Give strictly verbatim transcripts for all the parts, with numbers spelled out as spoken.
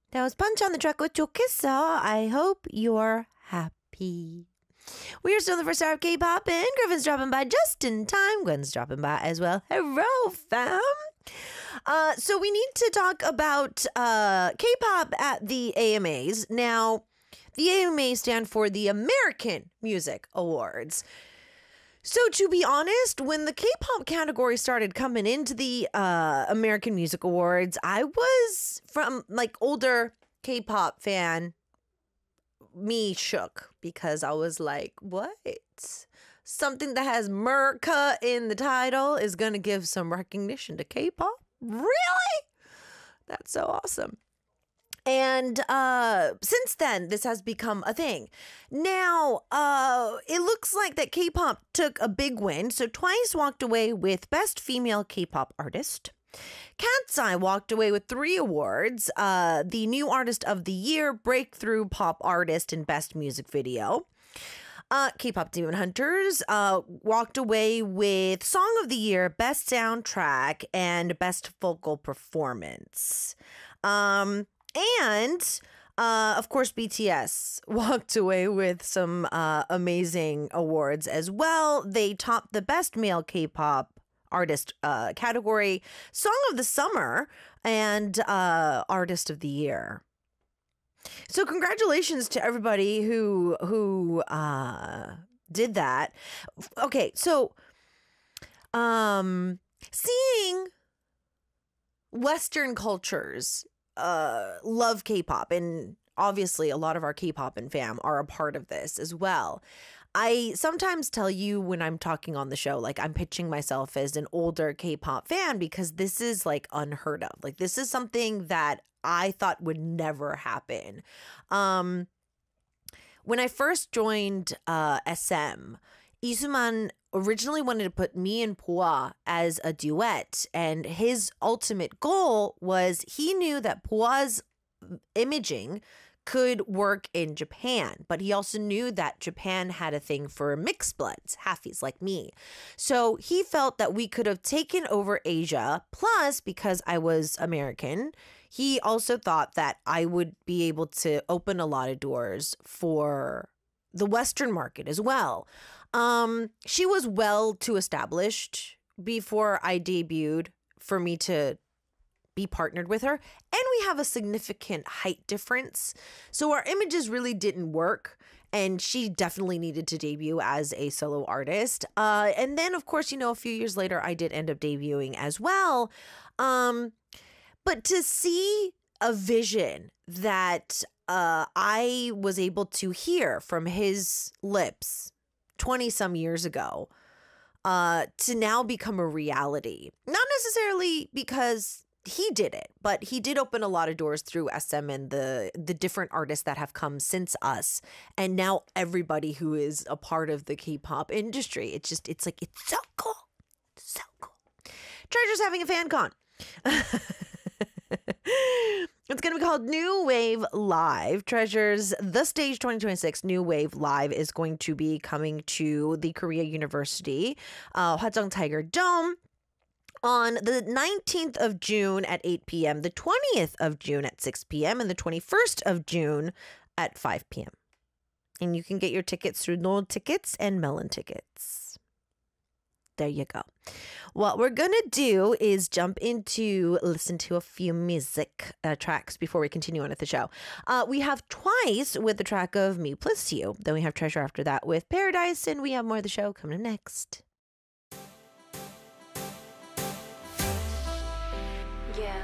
That was Punch on the Track with 좋겠어. I hope you're happy. We are still in the first hour of K-pop, and Griffin's dropping by just in time. Gwen's dropping by as well. Hello, fam. Uh, so we need to talk about uh, K-pop at the A M As. Now, the A M As stand for the American Music Awards. So to be honest, when the K-pop category started coming into the uh, American Music Awards, I was from like older K-pop fan. Me shook because I was like, what? Something that has Merca in the title is going to give some recognition to K-pop? Really? That's so awesome. And uh, since then, this has become a thing. Now, uh, it looks like that K-pop took a big win. So Twice walked away with Best Female K-pop Artist. Cat's Eye walked away with three awards. Uh, the New Artist of the Year, Breakthrough Pop Artist, and Best Music Video. Uh, K-pop Demon Hunters uh, walked away with Song of the Year, Best Soundtrack, and Best Vocal Performance. Um... And, uh, of course, B T S walked away with some uh, amazing awards as well. They topped the Best Male K-pop Artist uh, category, Song of the Summer, and uh, Artist of the Year. So congratulations to everybody who who uh, did that. Okay, so um, seeing Western cultures Uh, love K-pop, and obviously a lot of our K-pop and fam are a part of this as well. I sometimes tell you when I'm talking on the show, like I'm pitching myself as an older K-pop fan because this is like unheard of. Like this is something that I thought would never happen. Um, when I first joined uh, S M, Isuman originally wanted to put me and Pua as a duet, and his ultimate goal was he knew that Pua's imaging could work in Japan, but he also knew that Japan had a thing for mixed bloods, halfies like me. So he felt that we could have taken over Asia, plus because I was American, he also thought that I would be able to open a lot of doors for the Western market as well. Um, she was well too established before I debuted for me to be partnered with her. And we have a significant height difference. So our images really didn't work. And she definitely needed to debut as a solo artist. Uh, and then, of course, you know, a few years later, I did end up debuting as well. Um, but to see a vision that uh, I was able to hear from his lips twenty some years ago, uh, to now become a reality. Not necessarily because he did it, but he did open a lot of doors through S M and the the different artists that have come since us. And now everybody who is a part of the K-pop industry, it's just, it's like, it's so cool. So cool. Treasure's having a fan con. It's going to be called New Wave Live. Treasure's The Stage twenty twenty-six New Wave Live is going to be coming to the Korea University, uh, Hwajeong Tiger Dome, on the nineteenth of June at eight p.m., the twentieth of June at six p.m., and the twenty-first of June at five p.m. And you can get your tickets through Noel Tickets and Melon Tickets. There you go. What we're going to do is jump into listen to a few music uh, tracks before we continue on with the show. Uh, we have Twice with the track of Me Plus You. Then we have Treasure after that with Paradise, and we have more of the show coming up next. Yeah,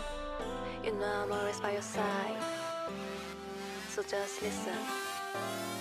you know I'm always by your side, so just listen.